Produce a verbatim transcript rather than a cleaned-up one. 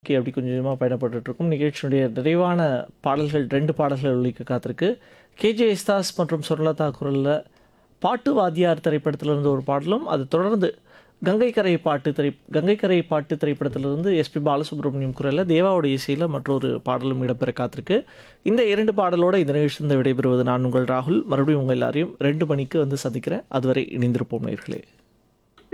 நோக்கி அப்படி கொஞ்சம் கொஞ்சமாக பயணப்பட்டுருக்கும். நிகழ்ச்சியினுடைய நிறைவான பாடல்கள் ரெண்டு பாடல்கள் ஒலிக்க காத்திருக்கு. கேஜே யேசுதாஸ் மற்றும் சுரலதா குரலில் பாட்டு வாத்தியார் திரைப்படத்திலிருந்து ஒரு பாடலும், அது தொடர்ந்து கங்கைக்கரை பாட்டு திரை கங்கைக்கரை பாட்டு திரைப்படத்திலிருந்து எஸ்பி பாலசுப்ரமணியம் குரலில் தேவாவோட இசையில் மற்றொரு பாடலும் இடம்பெற காத்திருக்கு. இந்த இரண்டு பாடலோட இந்த நிகழ்ச்சியிலிருந்து விடைபெறுவது நான் உங்கள் ராகுல். மறுபடியும் உங்கள் எல்லாரையும் ரெண்டு மணிக்கு வந்து சந்திக்கிறேன். அதுவரை இணைந்திருப்போம் நேயர்களே.